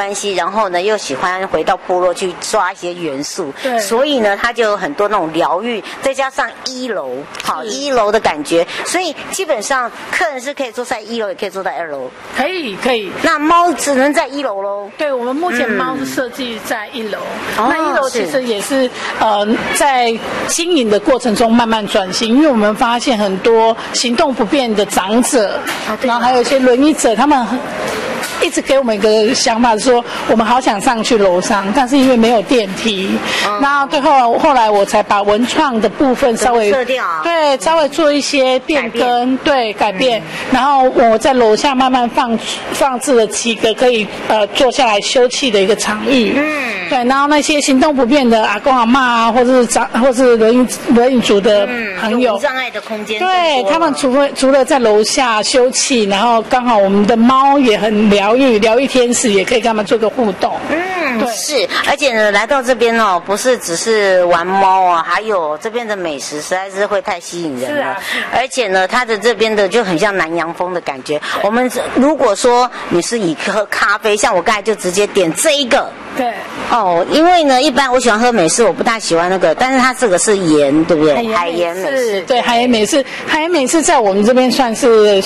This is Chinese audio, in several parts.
关系，然后呢又喜欢回到部落去抓一些元素， 对， 所以呢它就有很多那种疗愈，再加上1楼，好1楼的感觉，所以基本上客人是可以坐在1楼，也可以坐在2楼， 可以。 那猫只能在1楼喽。 对，我们目前猫是设计在1楼，那1楼其实也是在经营的过程中慢慢转型，因为我们发现很多行动不便的长者，然后还有一些轮椅者，他们一直给我们一个想法，说我们好想上去楼上，但是因为没有电梯，那最后来我才把文创的部分稍微对稍微做一些变更，对改变，然后我在楼下慢慢放置了几个可以坐下来休憩的一个场域，对，然后那些行动不便的阿公阿嬷啊，或是轮椅族的朋友， 无障碍的空间， 对他们除了在楼下休憩，然后刚好我们的猫也很疗愈天使，也可以跟他们做个互动。对， 是，而且呢，来到这边哦，不是只是玩猫啊，还有这边的美食实在是会太吸引人了。而且呢，它的这边的就很像南洋风的感觉。我们如果说你是以喝咖啡，像我刚才就直接点这一个。 对。 哦，因为呢，一般我喜欢喝美式，我不太喜欢那个，但是它这个是盐，对不对？海盐美式。对， 海盐美式在我们这边算是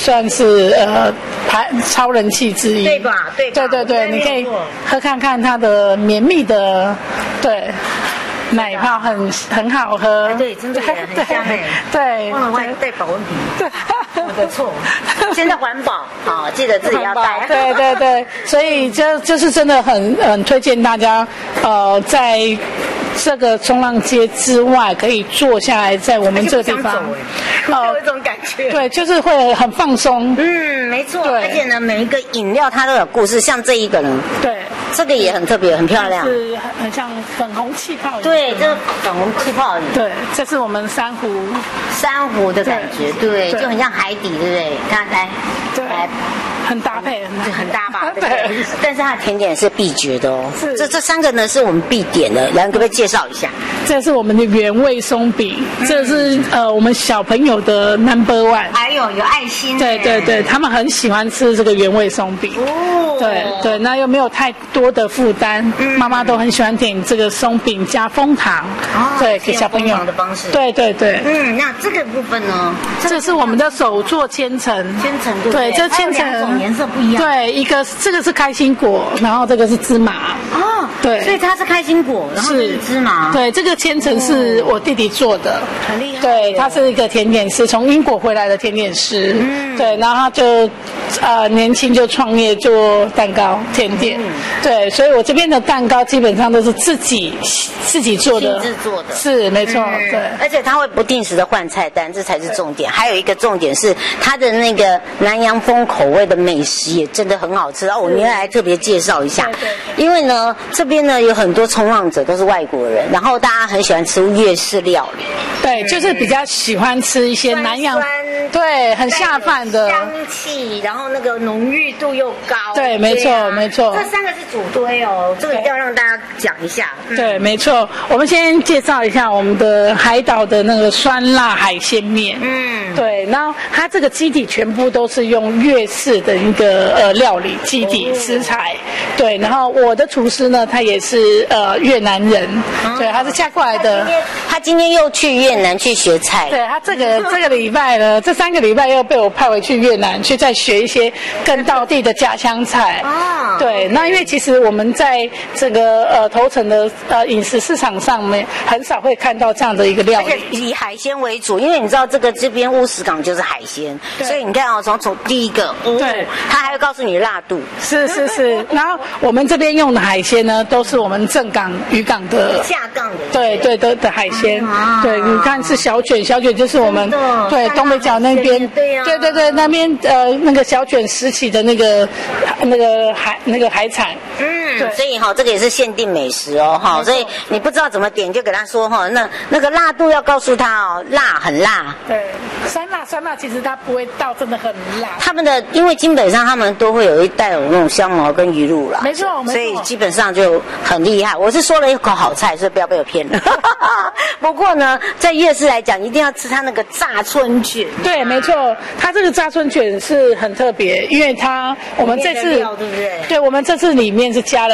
超人气之一， 对吧？ 对，你可以喝看看它的绵密的，对。奶泡很好喝， 对，真的很香哎。 对， 忘了带保温瓶，对，我的错。现在环保啊，记得自己要带。 对，所以就是真的很推荐大家，在这个冲浪街之外，可以坐下来在我们这个地方， 有一种感觉。 对，就是会很放松。 没错。而且呢，每一个饮料它都有故事，像这一个呢， 对， 这个也很特别，很漂亮， 是很像粉红气泡。 对，这个粉红气泡。 对，这是我们珊瑚的感觉，对，就很像海底，对不对？看来， 对，很搭配， 很搭吧？对。但是它的甜点是必绝的哦。这3个呢是我们必点的，来，可不可以介绍一下？ 这是我们的原味松饼，这是我们小朋友的 No.1。 还有爱心。 对，他们很喜欢吃这个原味松饼。对，那又没有太多的负担，妈妈都很喜欢点这个松饼加枫糖，对，给小朋友的方式。 对。 那这个部分呢？ 这是我们的手做千层。对，这千层 2种颜色不一样。 对，这个是开心果，然后这个是芝麻。对， 所以它是开心果，然后是芝麻。 对，这个千层是我弟弟做的， 很厉害。 对，他是一个甜点师，从英国回来的甜点师。对，然后他就年轻就创业做蛋糕甜点。对，所以我这边的蛋糕基本上都是自己做的， 亲自做的， 是没错。对， 而且他会不定时的换菜单，这才是重点。还有一个重点是它的那个南洋风口味的美食也真的很好吃。我明天来特别介绍一下，因为呢这边呢有很多冲浪者都是外国人，然后大家很喜欢吃粤式料理。 对，就是比较喜欢吃一些南洋，对，很下饭的香气，然后那个浓郁度又高。 对，没错。 这3个是主堆哦，这个一定要让大家讲一下。 对，没错。我们先介绍一下我们的海岛的那个酸辣海鲜面。对，然后它这个基底全部都是用粤式的一个料理基底食材。对，然后我的厨师呢，他也是越南人，对，他是嫁过来的。 他今天又去越南去学菜。 对，他这个礼拜呢，这3个礼拜又被我派回去越南去再学一些更道地的家乡菜。对，那因为其实我们在这个头城的饮食市场上面很少会看到这样的一个料理， 而且以海鲜为主，因为你知道这边乌石港就是海鲜，所以你看从第一个，对，他还会告诉你辣度， 是，然后我们这边用的海鲜呢，都是我们正港渔港的下港的， 对的海鲜，对，你看是小卷就是我们对东北角那边，对那边那个小卷拾起的那个海产， 对，所以这个也是限定美食哦，所以你不知道怎么点就给他说那个辣度要告诉他辣很辣， 对，酸辣其实它不会到真的很辣， 他们的因为基本上他们都会有带有那种香茅跟鱼露啦， 没错， 所以基本上就很厉害。我是说了一口好菜，所以不要被我骗了。不过呢，在粤式来讲，一定要吃它那个炸春卷。 对，没错，它这个炸春卷是很特别，因为我们这次对不对？对，我们这次里面是加了